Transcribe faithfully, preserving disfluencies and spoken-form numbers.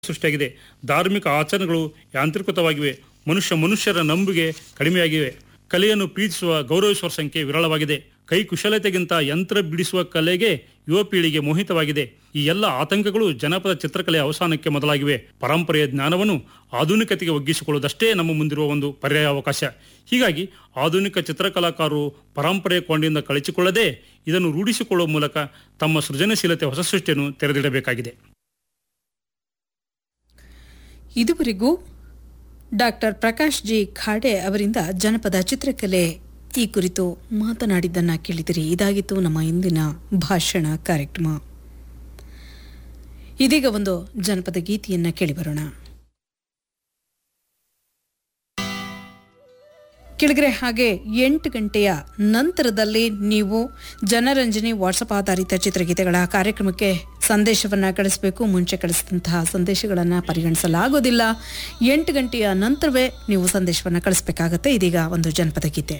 ಸೃಷ್ಟಿಯಾಗಿದೆ. ಧಾರ್ಮಿಕ ಆಚರಣೆಗಳು ಯಾಂತ್ರಿಕೃತವಾಗಿವೆ. ಮನುಷ್ಯ ಮನುಷ್ಯರ ನಂಬಿಕೆ ಕಡಿಮೆಯಾಗಿವೆ. ಕಲೆಯನ್ನು ಪ್ರೀತಿಸುವ ಗೌರವಿಸುವ ಸಂಖ್ಯೆ ವಿರಳವಾಗಿದೆ. ಕೈ ಕುಶಲತೆಗಿಂತ ಯಂತ್ರ ಬಿಡಿಸುವ ಕಲೆಗೆ ಯುವ ಪೀಳಿಗೆ ಮೋಹಿತವಾಗಿದೆ. ಈ ಎಲ್ಲ ಆತಂಕಗಳು ಜನಪದ ಚಿತ್ರಕಲೆಯ ಅವಸಾನಕ್ಕೆ ಮೊದಲಾಗಿವೆ. ಪರಂಪರೆಯ ಜ್ಞಾನವನ್ನು ಆಧುನಿಕತೆಗೆ ಒಗ್ಗಿಸಿಕೊಳ್ಳುವುದಷ್ಟೇ ನಮ್ಮ ಮುಂದಿರುವ ಒಂದು ಪರ್ಯಾಯ ಅವಕಾಶ. ಹೀಗಾಗಿ ಆಧುನಿಕ ಚಿತ್ರಕಲಾಕಾರರು ಪರಂಪರೆಯ ಕೊಂಡಿಯಿಂದ ಕಳಚಿಕೊಳ್ಳದೆ ಇದನ್ನು ರೂಢಿಸಿಕೊಳ್ಳುವ ಮೂಲಕ ತಮ್ಮ ಸೃಜನಶೀಲತೆ ಹೊಸ ಸೃಷ್ಟಿಯನ್ನು ತೆರೆದಿಡಬೇಕಾಗಿದೆ. ಇದುವರೆಗೂ ಡಾಕ್ಟರ್ ಪ್ರಕಾಶ್ ಜಿ ಖಾಡೆ ಅವರಿಂದ ಜನಪದ ಚಿತ್ರಕಲೆ ಈ ಕುರಿತು ಮಾತನಾಡಿದ್ದನ್ನು ಕೇಳಿದಿರಿ. ಇದಾಗಿತ್ತು ನಮ್ಮ ಇಂದಿನ ಭಾಷಣ ಕಾರ್ಯಕ್ರಮ. ಇದೀಗ ಒಂದು ಜನಪದ ಗೀತೆಯನ್ನು ಕೇಳಿಬರೋಣ. ಕೆಳಗರೆ ಹಾಗೆ ಎಂಟು ಗಂಟೆಯ ನಂತರದಲ್ಲಿ ನೀವು ಜನರಂಜನೆ ವಾಟ್ಸಪ್ ಆಧಾರಿತ ಚಿತ್ರಗೀತೆಗಳ ಕಾರ್ಯಕ್ರಮಕ್ಕೆ ಸಂದೇಶವನ್ನು ಕಳಿಸಬೇಕು. ಮುಂಚೆ ಕಳಿಸಿದಂತಹ ಸಂದೇಶಗಳನ್ನು ಪರಿಗಣಿಸಲಾಗೋದಿಲ್ಲ. ಎಂಟು ಗಂಟೆಯ ನಂತರವೇ ನೀವು ಸಂದೇಶವನ್ನು ಕಳಿಸಬೇಕಾಗತ್ತೆ. ಇದೀಗ ಒಂದು ಜನಪದ ಗೀತೆ.